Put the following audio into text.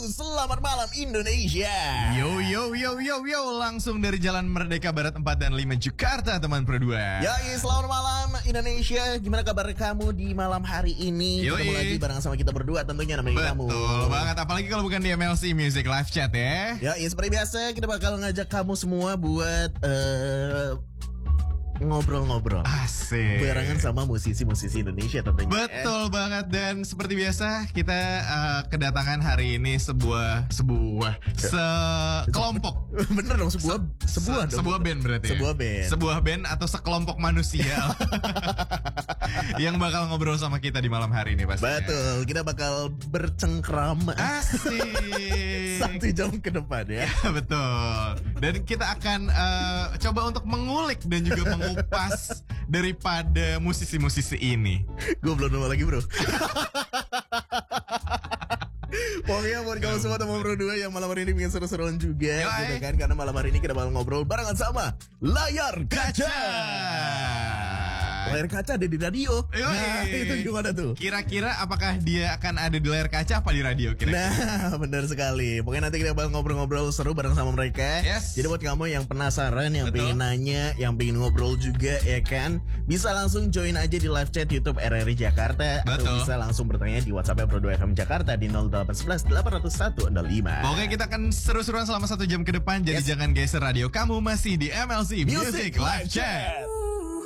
selamat malam Indonesia. Yo, langsung dari Jalan Merdeka Barat 4 dan 5 Jakarta, teman berdua. Selamat malam Indonesia. Gimana kabar kamu di malam hari ini? Ketemu lagi bareng sama kita berdua tentunya namanya kamu. Betul banget, apalagi kalau bukan di MLC Music Live Chat ya. Seperti biasa kita bakal ngajak kamu semua buat ngobrol-ngobrol. Asik. Barengan sama musisi-musisi Indonesia tentunya. Betul banget, dan seperti biasa kita kedatangan hari ini sekelompok. Bener dong, sebuah band berarti. Sebuah band atau sekelompok manusia yang bakal ngobrol sama kita di malam hari ini pasti. Betul, kita bakal bercengkrama. Asik. 1 jam ke depan ya. Betul. Dan kita akan coba untuk mengulik dan juga mengupas daripada musisi-musisi ini. Gue belum nemu lagi bro. Pokoknya buat kamu semua teman berdua yang malam hari ini bikin seru-seruan juga gitu kan. Karena malam hari ini kita bakal ngobrol barengan sama Layar Kaca. Layar kaca ada di radio. Nah, itu gimana tuh? Kira-kira apakah dia akan ada di layar kaca apa di radio kira-kira? Nah, benar sekali. Pokoknya nanti kita bakal ngobrol-ngobrol seru bareng sama mereka. Yes. Jadi buat kamu yang penasaran, yang pengen nanya, yang pengen ngobrol juga ya kan, bisa langsung join aja di live chat YouTube RRI Jakarta. Betul. Atau bisa langsung bertanya di WhatsApp Pro 2 FM Jakarta di 0811 801 05. Oke, kita akan seru-seruan selama 1 jam ke depan. Jadi jangan geser radio, kamu masih di MLC Music Live Chat.